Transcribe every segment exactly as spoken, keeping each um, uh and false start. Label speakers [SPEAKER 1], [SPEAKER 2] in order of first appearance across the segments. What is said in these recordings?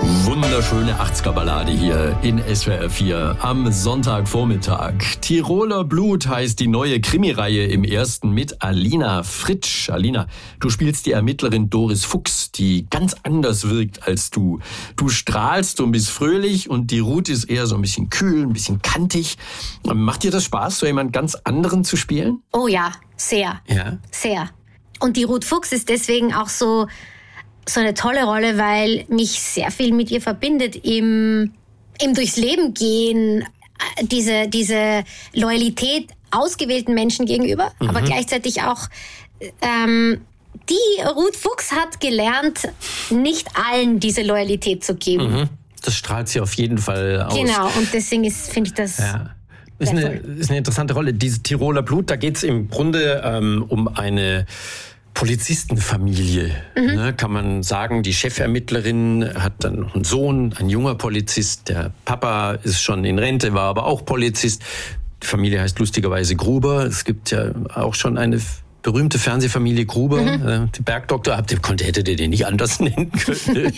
[SPEAKER 1] Wunderschöne achtziger-Ballade hier in S W R vier am Sonntagvormittag. Tiroler Blut heißt die neue Krimireihe im ersten mit Alina Fritsch. Alina, du spielst die Ermittlerin Doris Fuchs, die ganz anders wirkt als du. Du strahlst und bist fröhlich und die Ruth ist eher so ein bisschen kühl, ein bisschen kantig. Macht dir das Spaß, so jemand ganz anderen zu spielen?
[SPEAKER 2] Oh ja, sehr.
[SPEAKER 1] Ja?
[SPEAKER 2] Sehr. Und die Ruth Fuchs ist deswegen auch so... so eine tolle Rolle, weil mich sehr viel mit ihr verbindet im, im durchs Leben gehen, diese, diese Loyalität ausgewählten Menschen gegenüber, mhm. aber gleichzeitig auch, ähm, die Ruth Fuchs hat gelernt, nicht allen diese Loyalität zu geben.
[SPEAKER 1] Mhm. Das strahlt sie auf jeden Fall aus.
[SPEAKER 2] Genau, und deswegen ist, finde ich das...
[SPEAKER 1] Ja. Ist eine, ist eine interessante Rolle. Diese Tiroler Blut, da geht es im Grunde ähm, um eine Polizistenfamilie, mhm. ne, kann man sagen. Die Chefermittlerin hat dann noch einen Sohn, ein junger Polizist. Der Papa ist schon in Rente, war aber auch Polizist. Die Familie heißt lustigerweise Gruber. Es gibt ja auch schon eine berühmte Fernsehfamilie Gruber, mhm. äh, die Bergdoktor. Habt ihr, konnte, hättet ihr den nicht anders nennen können?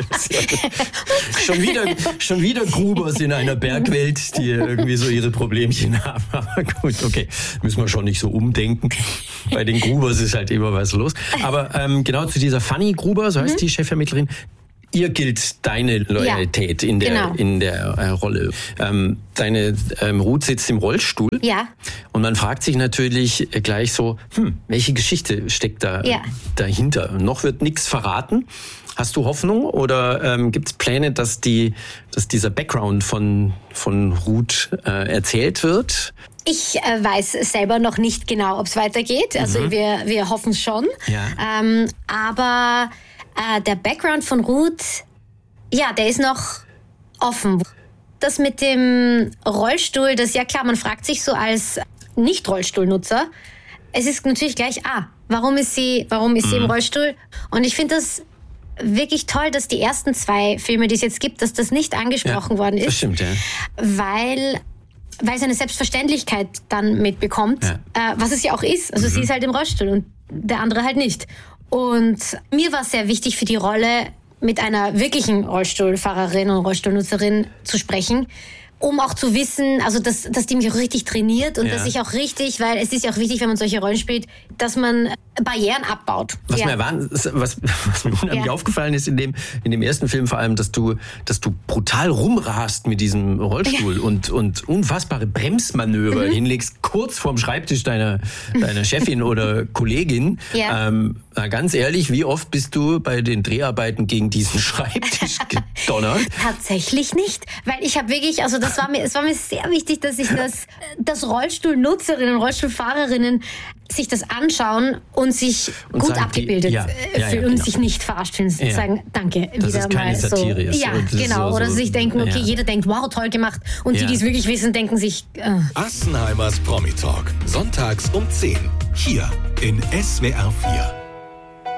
[SPEAKER 1] schon wieder, schon wieder Grubers in einer Bergwelt, die irgendwie so ihre Problemchen haben. Aber gut, okay, müssen wir schon nicht so umdenken. Bei den Grubers ist halt immer was los. Aber ähm, genau zu dieser Fanny Gruber, so heißt mhm. die Chefermittlerin, ihr gilt deine Loyalität ja, in der,
[SPEAKER 2] genau.
[SPEAKER 1] in der äh, Rolle. Ähm, deine ähm, Ruth sitzt im Rollstuhl.
[SPEAKER 2] Ja.
[SPEAKER 1] Und man fragt sich natürlich gleich so, hm, welche Geschichte steckt da ja. dahinter? Noch wird nichts verraten. Hast du Hoffnung oder ähm, gibt es Pläne, dass die, dass dieser Background von von Ruth äh, erzählt wird?
[SPEAKER 2] Ich äh, weiß selber noch nicht genau, ob es weitergeht. Also mhm. wir wir hoffen schon.
[SPEAKER 1] Ja.
[SPEAKER 2] Ähm, aber äh, der Background von Ruth, ja, der ist noch offen. Das mit dem Rollstuhl, das ja klar, man fragt sich so als Nicht-Rollstuhlnutzer, es ist natürlich gleich, ah, warum ist sie, warum ist mhm. sie im Rollstuhl? Und ich finde das wirklich toll, dass die ersten zwei Filme, die es jetzt gibt, dass das nicht angesprochen
[SPEAKER 1] ja,
[SPEAKER 2] worden ist.
[SPEAKER 1] Das stimmt, ja.
[SPEAKER 2] Weil, weil es eine Selbstverständlichkeit dann mitbekommt,
[SPEAKER 1] ja.
[SPEAKER 2] äh, was es ja auch ist. Also mhm. sie ist halt im Rollstuhl und der andere halt nicht. Und mir war es sehr wichtig für die Rolle, mit einer wirklichen Rollstuhlfahrerin und Rollstuhlnutzerin zu sprechen, um auch zu wissen, also dass, dass die mich auch richtig trainiert und ja. dass ich auch richtig, weil es ist ja auch wichtig, wenn man solche Rollen spielt, dass man Barrieren abbaut.
[SPEAKER 1] Was
[SPEAKER 2] ja.
[SPEAKER 1] mir waren, was, was mir unheimlich
[SPEAKER 2] ja.
[SPEAKER 1] aufgefallen ist in dem, in dem ersten Film vor allem, dass du, dass du brutal rumrast mit diesem Rollstuhl ja. und, und unfassbare Bremsmanöver mhm. hinlegst, kurz vorm Schreibtisch deiner, deiner Chefin oder Kollegin. Ja. Ähm, na, ganz ehrlich, wie oft bist du bei den Dreharbeiten gegen diesen Schreibtisch gedonnert?
[SPEAKER 2] Tatsächlich nicht, weil ich habe wirklich, also das war mir, es war mir sehr wichtig, dass ich das, dass Rollstuhlnutzerinnen und Rollstuhlfahrerinnen sich das anschauen und sich und gut sagen, abgebildet die, ja, ja, fühlen ja, und genau. sich nicht verarscht fühlen. Ja. Sagen, danke,
[SPEAKER 1] dass
[SPEAKER 2] wieder
[SPEAKER 1] es keine
[SPEAKER 2] mal so.
[SPEAKER 1] Satire ist.
[SPEAKER 2] Ja, genau. So, oder so, sich denken, okay, ja. jeder denkt, wow, toll gemacht. Und ja. die, die es wirklich wissen, denken sich... Äh.
[SPEAKER 3] Assenheimers Promi Talk. Sonntags um zehn. Hier in S W R vier.